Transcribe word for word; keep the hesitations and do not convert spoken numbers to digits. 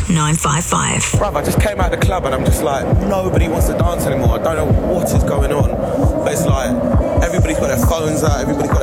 nine five five. Bruv, I just came out of the club and I'm just like, nobody wants to dance anymore. I don't know what is going on. But it's like, everybody's got their phones out, everybody's got